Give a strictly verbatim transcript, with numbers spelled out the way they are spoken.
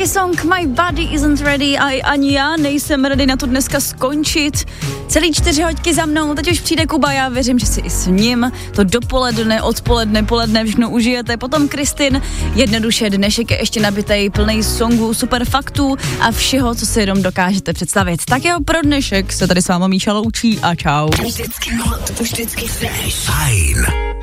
song My Body Isn't Ready a ani já nejsem ready na to dneska skončit. Celý čtyři hoďky za mnou, teď už přijde Kuba, já věřím, že si i s ním to dopoledne, odpoledne, poledne všechno užijete. Potom Kristin, jednoduše dnešek je ještě nabitej, plný songů, super faktů a všeho, co si jenom dokážete představit. Tak jo, pro dnešek se tady s váma Míša loučí a čau. Vždycky hot, vždycky fresh. Fajn.